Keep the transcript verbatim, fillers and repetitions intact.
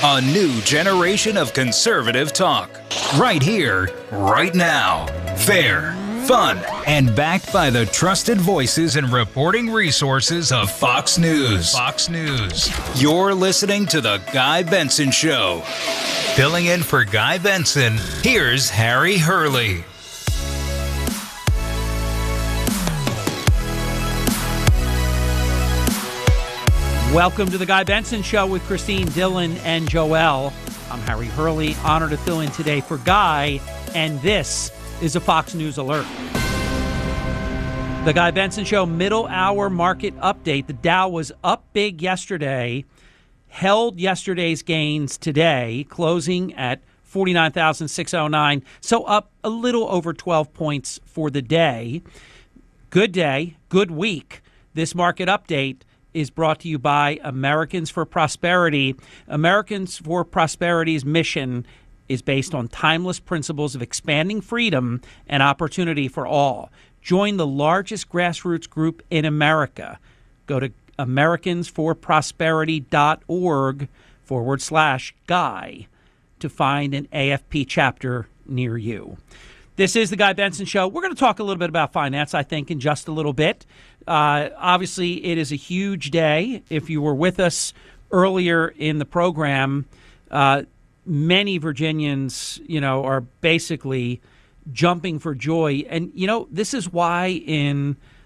A new generation of conservative talk. Right here, right now. Fair, fun, and backed by the trusted voices and reporting resources of Fox News. Fox News. You're listening to The Guy Benson Show. Filling in for Guy Benson, here's Harry Hurley. Welcome to the Guy Benson Show with Christine Dillon and Joel. I'm Harry Hurley, honored to fill in today for Guy, and this is a Fox News alert. The Guy Benson Show middle hour market update. The Dow was up big yesterday, held yesterday's gains today, closing at forty-nine thousand six hundred nine, so up a little over twelve points for the day. Good day, good week. This market update is brought to you by Americans for Prosperity. Americans for Prosperity's mission is based on timeless principles of expanding freedom and opportunity for all. Join the largest grassroots group in America. Go to americansforprosperity.org forward slash guy to find an A F P chapter near you. This is the Guy Benson Show. We're going to talk a little bit about finance, I think, in just a little bit. Uh, obviously, it is a huge day. If you were with us earlier in the program, uh, many Virginians, you know, are basically jumping for joy. And, you know, this is why in